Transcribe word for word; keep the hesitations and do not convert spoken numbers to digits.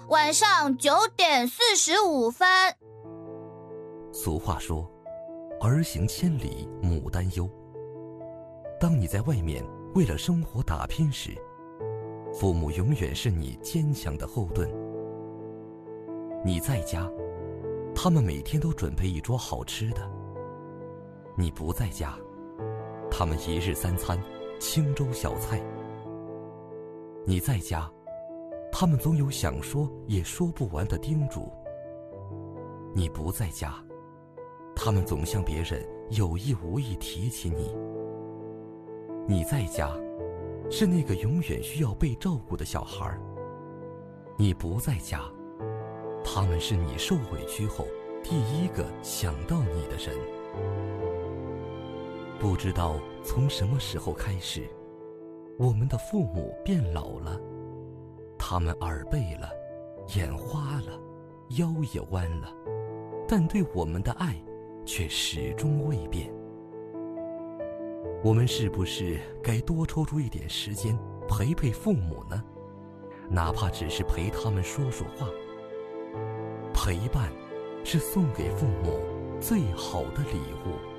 晚上九点四十五分。 俗话说，儿行千里母担忧。当你在外面为了生活打拼时，父母永远是你坚强的后盾。你在家，他们每天都准备一桌好吃的；你不在家，他们一日三餐清粥小菜。你在家，他们总有想说也说不完的叮嘱；你不在家，他们总向别人有意无意提起你。你在家，是那个永远需要被照顾的小孩；你不在家，他们是你受委屈后第一个想到你的人。不知道从什么时候开始，我们的父母变老了，他们耳背了，眼花了，腰也弯了，但对我们的爱却始终未变。我们是不是该多抽出一点时间陪陪父母呢？哪怕只是陪他们说说话。陪伴是送给父母最好的礼物。